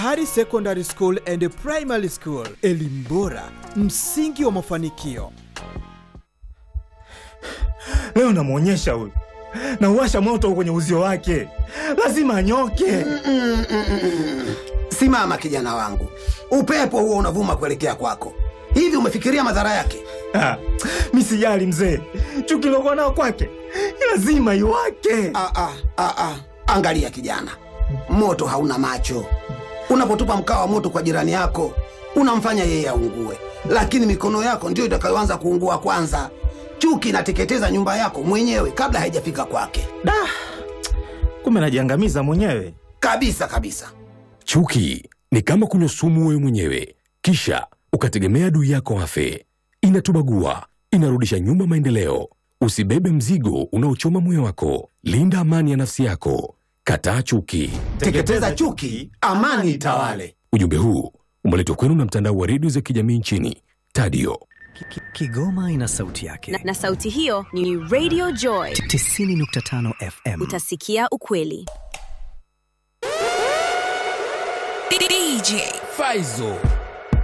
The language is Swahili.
Hadi Secondary School and Primary School. Elimu bora, msingi wa mafanikio. Leo namuonyesha huyu. Na uwasha moto kwenye uzio wake. Lazima anyoke. Simama kijana wangu. Upepo huo unavuma kuelekea kwako. Hivi umefikiria madhara yake? Mimi sijali mzee. Chuki lokuwa nao kwake lazima iwake. Angalia kijana. Moto hauna macho. Unapotupa mkaa wa moto kwa jirani yako, unamfanya yeye aungue. Lakini mikono yako ndio itakayoanza kuungua kwanza. Chuki inateketeza nyumba yako mwenyewe kabla haijafika kwake. Kumbe najiangamiza mwenyewe. Kabisa. Chuki ni kama kunywa sumu wewe mwenyewe, kisha ukategemea adui yako afe. Inatubagua, inarudisha nyuma maendeleo. Usibebe mzigo unaochoma moyo wako. Linda amani ya nafsi yako. Kataa chuki. Teketeza chuki, amani itawale. Ujumbe huu umeletwa kwenu na mtandao wa redio za kijamii nchini Tadio. Kigoma ina sauti yake. Na sauti hiyo ni Radio Joy 90.5 FM. Utasikia ukweli. DJ Faizo